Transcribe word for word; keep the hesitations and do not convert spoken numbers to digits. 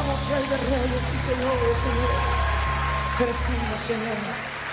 adoramos, Rey de Reyes y Señor de Señores. Crecimos, Señor.